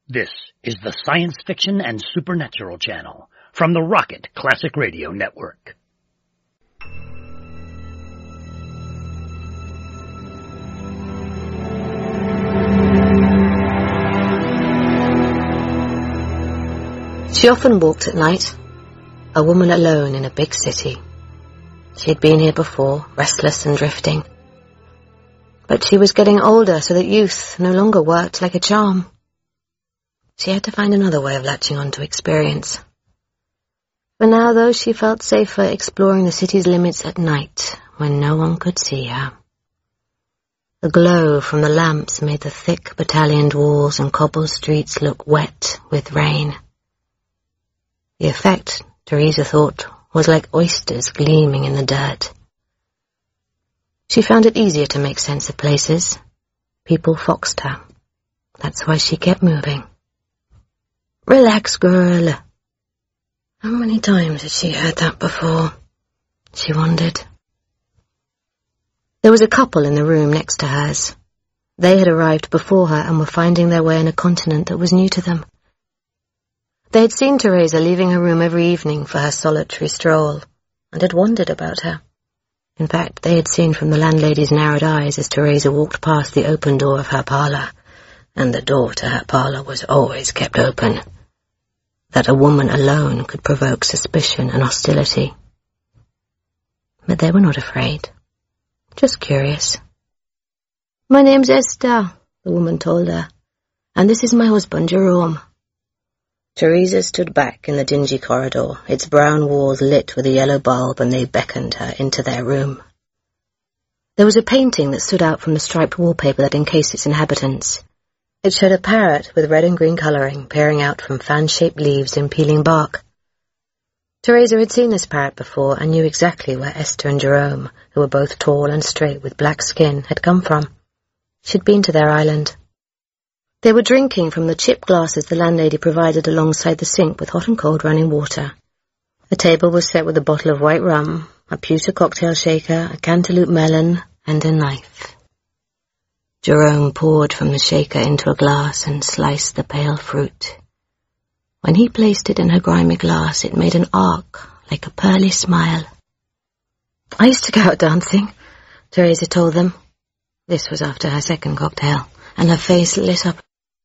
This is the Science Fiction and Supernatural Channel from the Rocket Classic Radio Network. She often walked at night, a woman alone in a big city. She had been here before, restless and drifting. But she was getting older, so that youth no longer worked like a charm. She had to find another way of latching on to experience. For now, though, she felt safer exploring the city's limits at night, when no one could see her. The glow from the lamps made the thick battalioned walls and cobbled streets look wet with rain. The effect, Teresa thought, was like oysters gleaming in the dirt. She found it easier to make sense of places. People foxed her. That's why she kept moving. "Relax, girl." How many times had she heard that before? She wondered. There was a couple in the room next to hers. They had arrived before her and were finding their way on a continent that was new to them. They had seen Teresa leaving her room every evening for her solitary stroll, and had wondered about her. In fact, they had seen from the landlady's narrowed eyes as Teresa walked past the open door of her parlour, and the door to her parlour was always kept open, that a woman alone could provoke suspicion and hostility. But they were not afraid, just curious. "My name's Esther," the woman told her, "and this is my husband, Jerome." Teresa stood back in the dingy corridor, its brown walls lit with a yellow bulb, and they beckoned her into their room. There was a painting that stood out from the striped wallpaper that encased its inhabitants. It showed a parrot with red and green colouring peering out from fan-shaped leaves and peeling bark. Teresa had seen this parrot before and knew exactly where Esther and Jerome, who were both tall and straight with black skin, had come from. She'd been to their island. They were drinking from the chip glasses the landlady provided alongside the sink with hot and cold running water. The table was set with a bottle of white rum, a pewter cocktail shaker, a cantaloupe melon, and a knife. Jerome poured from the shaker into a glass and sliced the pale fruit. When he placed it in her grimy glass, it made an arc, like a pearly smile. "I used to go out dancing," Teresa told them. This was after her second cocktail, and her face lit up.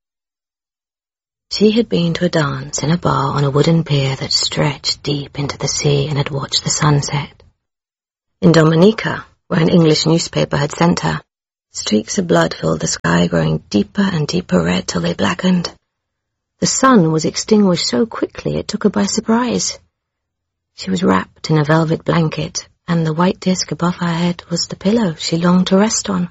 She had been to a dance in a bar on a wooden pier that stretched deep into the sea and had watched the sunset. In Dominica, where an English newspaper had sent her, streaks of blood filled the sky, growing deeper and deeper red till they blackened. The sun was extinguished so quickly it took her by surprise. She was wrapped in a velvet blanket, and the white disk above her head was the pillow she longed to rest on.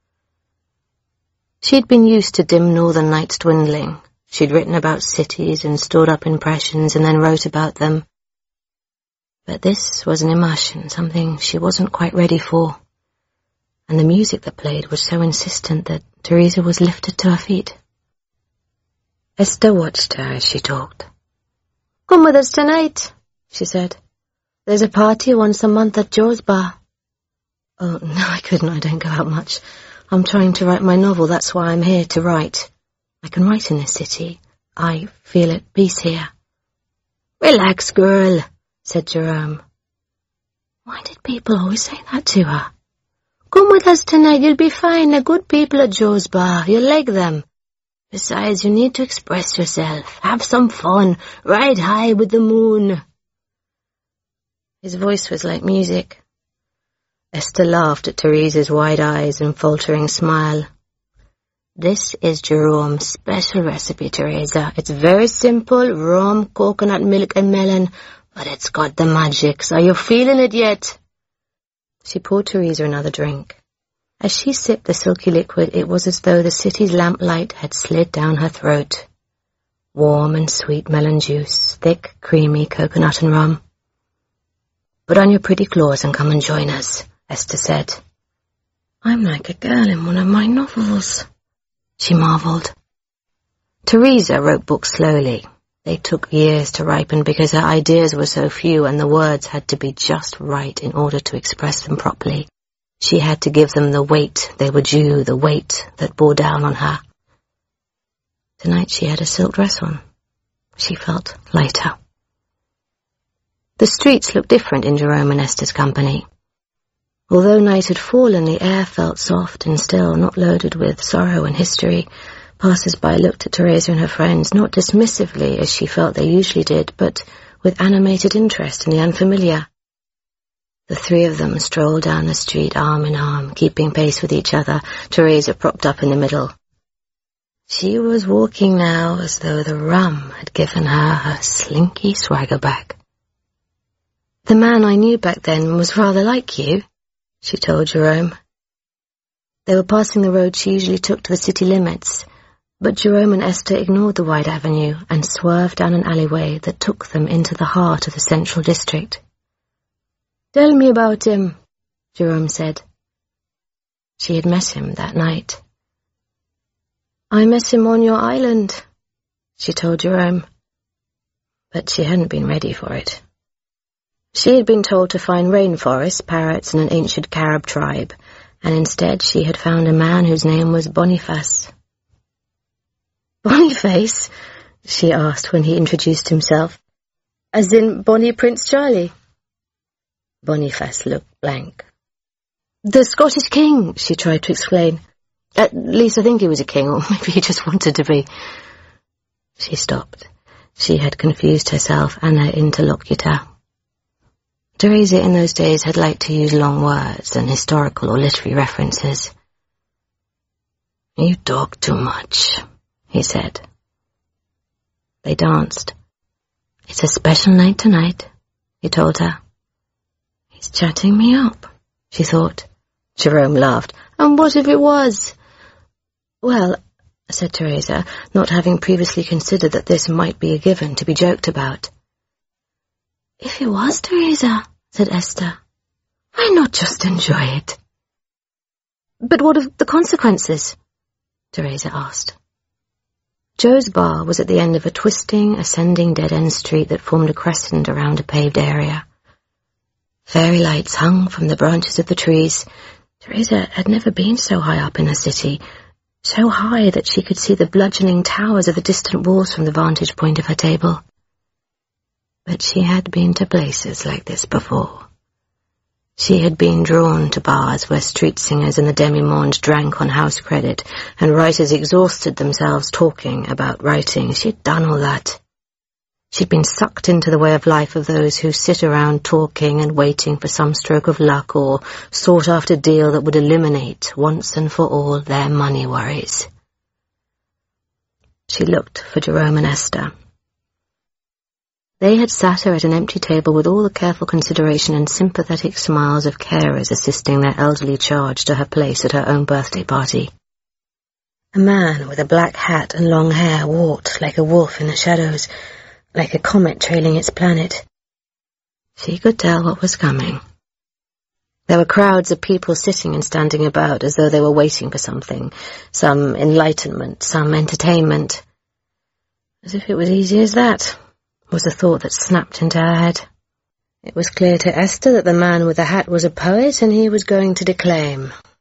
She had been used to dim northern nights dwindling. She'd written about cities and stored up impressions and then wrote about them. But this was an immersion, something she wasn't quite ready for. And the music that played was so insistent that Teresa was lifted to her feet. Esther watched her as she talked. "Come with us tonight," she said. "There's a party once a month at Joe's bar." "Oh, no, I couldn't. I don't go out much. I'm trying to write my novel. That's why I'm here to write. I can write in this city. I feel at peace here." "Relax, girl," said Jerome. Why did people always say that to her? "Come with us tonight. You'll be fine. They're good people at Joe's bar. You'll like them. Besides, you need to express yourself. Have some fun. Ride high with the moon." His voice was like music. Esther laughed at Teresa's wide eyes and faltering smile. "This is Jerome's special recipe, Teresa. It's very simple, rum, coconut milk and melon, but it's got the magic. Are you feeling it yet?" She poured Teresa another drink. As she sipped the silky liquid, it was as though the city's lamplight had slid down her throat. Warm and sweet melon juice, thick, creamy coconut and rum. "Put on your pretty clothes and come and join us," Esther said. "I'm like a girl in one of my novels," she marvelled. Teresa wrote books slowly. They took years to ripen because her ideas were so few and the words had to be just right in order to express them properly. She had to give them the weight they were due, the weight that bore down on her. Tonight she had a silk dress on. She felt lighter. The streets looked different in Jerome and Esther's company. Although night had fallen, the air felt soft and still, not loaded with sorrow and history. Passers-by looked at Teresa and her friends, not dismissively as she felt they usually did, but with animated interest in the unfamiliar. The three of them strolled down the street arm in arm, keeping pace with each other, Teresa propped up in the middle. She was walking now as though the rum had given her slinky swagger back. "The man I knew back then was rather like you," she told Jerome. They were passing the road she usually took to the city limits, but Jerome and Esther ignored the wide avenue and swerved down an alleyway that took them into the heart of the central district. "Tell me about him," Jerome said. She had met him that night. "I met him on your island," she told Jerome. But she hadn't been ready for it. She had been told to find rainforests, parrots, and an ancient Carib tribe, and instead she had found a man whose name was Boniface. "Boniface?" she asked when he introduced himself. "As in Bonnie Prince Charlie?" Boniface looked blank. "The Scottish king," she tried to explain. "At least I think he was a king, or maybe he just wanted to be." She stopped. She had confused herself and her interlocutor. Teresa in those days had liked to use long words and historical or literary references. "You talk too much," he said. They danced. "It's a special night tonight," he told her. "He's chatting me up," she thought. Jerome laughed. "And what if it was?" "Well," said Teresa, not having previously considered that this might be a given to be joked about. "If it was, Teresa," said Esther, "why not just enjoy it?" "But what of the consequences?" Teresa asked. Joe's bar was at the end of a twisting, ascending dead-end street that formed a crescent around a paved area. Fairy lights hung from the branches of the trees. Teresa had never been so high up in a city, so high that she could see the bludgeoning towers of the distant walls from the vantage point of her table. But she had been to places like this before. She had been drawn to bars where street singers and the demi-monde drank on house credit, and writers exhausted themselves talking about writing. She'd done all that. She'd been sucked into the way of life of those who sit around talking and waiting for some stroke of luck or sought-after deal that would eliminate, once and for all, their money worries. She looked for Jerome and Esther. They had sat her at an empty table with all the careful consideration and sympathetic smiles of carers assisting their elderly charge to her place at her own birthday party. A man with a black hat and long hair walked like a wolf in the shadows, like a comet trailing its planet. She could tell what was coming. There were crowds of people sitting and standing about as though they were waiting for something, some enlightenment, some entertainment. As if it was easy as that, was the thought that snapped into her head. It was clear to Esther that the man with the hat was a poet and he was going to declaim.